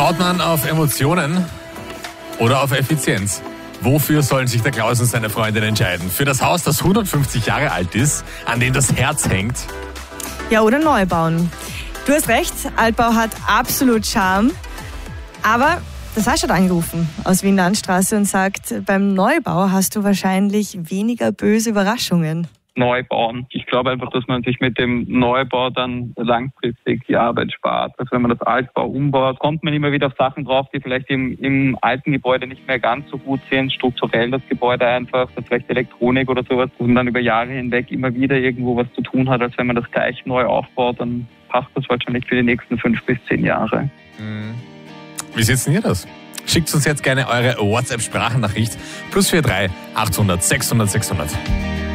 Baut man auf Emotionen oder auf Effizienz? Wofür sollen sich der Klaus und seine Freundin entscheiden? Für das Haus, das 150 Jahre alt ist, an dem das Herz hängt? Ja, oder neu bauen. Du hast recht, Altbau hat absolut Charme. Aber der Sascha hat angerufen aus Wien-Landstraße und sagt, beim Neubau hast du wahrscheinlich weniger böse Überraschungen. Neu bauen. Ich glaube einfach, dass man sich mit dem Neubau dann langfristig die Arbeit spart. Also wenn man das Altbau umbaut, kommt man immer wieder auf Sachen drauf, die vielleicht im alten Gebäude nicht mehr ganz so gut sind. Strukturell das Gebäude einfach, vielleicht Elektronik oder sowas, wo man dann über Jahre hinweg immer wieder irgendwo was zu tun hat, als wenn man das gleich neu aufbaut, dann passt das wahrscheinlich für die nächsten 5 bis 10 Jahre. Wie seht ihr das? Schickt uns jetzt gerne eure WhatsApp-Sprachnachricht +43 800 600 600.